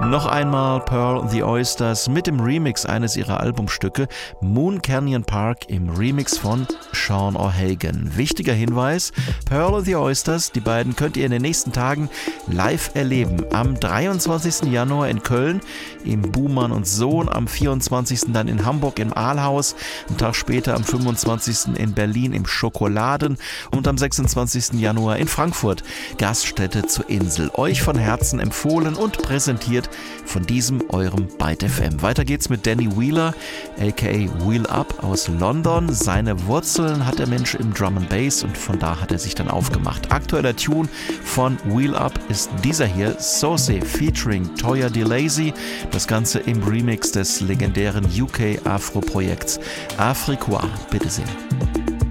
Noch einmal Pearl the Oysters mit dem Remix eines ihrer Albumstücke Moon Canyon Park im Remix von Sean O'Hagan. Wichtiger Hinweis, Pearl the Oysters, die beiden könnt ihr in den nächsten Tagen live erleben. Am 23. Januar in Köln im Buhmann & Sohn, am 24. dann in Hamburg im Aalhaus, einen Tag später am 25. in Berlin im Schokoladen und am 26. Januar in Frankfurt, Gaststätte zur Insel. Euch von Herzen empfohlen und präsentiert von diesem eurem Byte FM. Weiter geht's mit Danny Wheeler, aka Wheel Up aus London. Seine Wurzeln hat der Mensch im Drum and Bass und von da hat er sich dann aufgemacht. Aktueller Tune von Wheel Up ist dieser hier, Sauce featuring Toya DeLazy. Das Ganze im Remix des legendären UK Afro-Projekts Afriqua. Bitte sehr.